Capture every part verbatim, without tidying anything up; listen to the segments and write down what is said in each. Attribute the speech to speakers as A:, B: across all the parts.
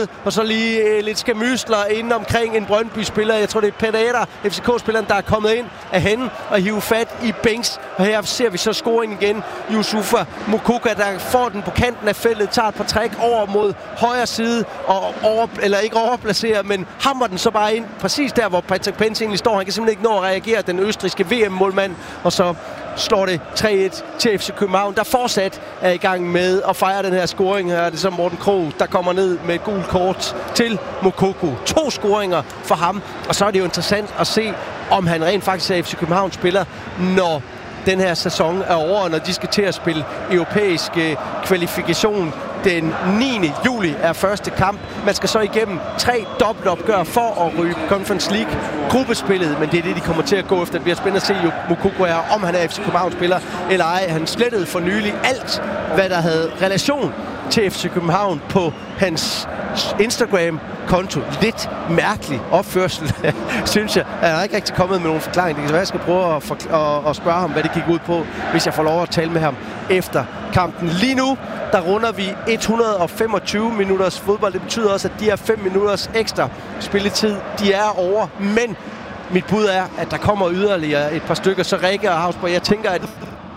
A: vundet, og så lige øh, lidt skamysler inde omkring en Brøndby-spiller. Jeg tror, det er Pereira, F C K-spilleren, der er kommet ind af hende og hive fat i Banks. Og her ser vi så scoring igen. Youssoufa Moukoko, der får den på kanten af feltet, tager et par træk over mod højre side, og over, eller ikke overplacerer, men hammer den så bare ind, præcis der, hvor Patrick Pence egentlig står. Han kan simpelthen ikke nå at reagere, den østrigske V M-målmand, og så slår det tre et til F C København, der fortsat er i gang med at fejre den her scoring. Her er det så Morten Krog, der kommer ned med et gult kort til Moukoko. To scoringer for ham, og så er det jo interessant at se, om han rent faktisk er F C København spiller, når den her sæson er over, når de skal til at spille europæisk kvalifikation. Den niende juli er første kamp. Man skal så igennem tre dobbeltopgør for at ryge Conference League gruppespillet, men det er det, de kommer til at gå efter. Det bliver spændende at se Moukoko her, om han er F C København-spiller eller ej. Han slettede for nylig alt, hvad der havde relation til F C København på hans Instagram-konto. Lidt mærkelig opførsel, synes jeg. Jeg er ikke rigtig kommet med nogen forklaring. Det kan være, jeg skal prøve at, forkl- at, at spørge ham, hvad det gik ud på, hvis jeg får lov at tale med ham efter kampen. Lige nu, der runder vi et hundrede og femogtyve minutters fodbold. Det betyder også, at de her fem minutters ekstra spilletid, de er over. Men mit bud er, at der kommer yderligere et par stykker. Så Rikke og Hausborg, jeg tænker, at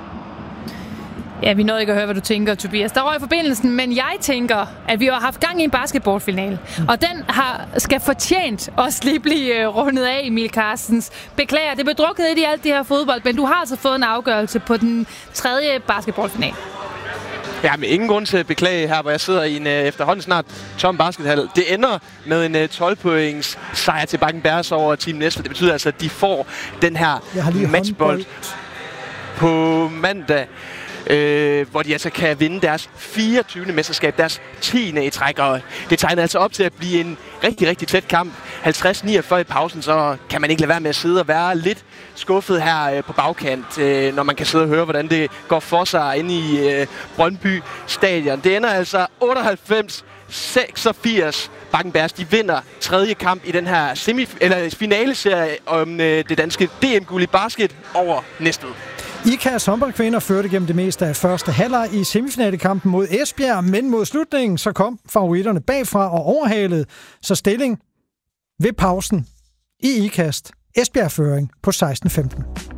B: ja, vi nåede ikke at høre, hvad du tænker, Tobias. Der røg forbindelsen, men jeg tænker, at vi har haft gang i en basketballfinale. Og den har, skal fortjent også lige blive uh, rundet af, Emil Carstens. Beklager, det blev drukket lidt i alt det her fodbold, men du har altså fået en afgørelse på den tredje basketballfinale.
C: Ja, men ingen grund til at beklage her, hvor jeg sidder i en uh, efterhånden snart tom baskethal. Det ender med en uh, tolv-points sejr til Bakken Bears over Team Næstved. Det betyder altså, at de får den her matchbold på mandag. Øh, hvor de altså kan vinde deres fireogtyvende mesterskab, deres tiende i træk, og det tegner altså op til at blive en rigtig, rigtig tæt kamp. halvtreds niogfyrre i pausen, så kan man ikke lade være med at sidde og være lidt skuffet her øh, på bagkant, øh, når man kan sidde og høre, hvordan det går for sig inde i øh, Brøndby Stadion. Det ender altså otteoghalvfems seksogfirs. Bakken Bears, de vinder tredje kamp i den her semif- eller finaleserie om øh, det danske D M-guld i basket over Næstved.
D: I K A S håndboldkvinder førte gennem det meste af første halvleg i semifinalekampen mod Esbjerg, men mod slutningen så kom favoritterne bagfra og overhalede, så stilling ved pausen i IKAST Esbjerg-føring på seksten femten.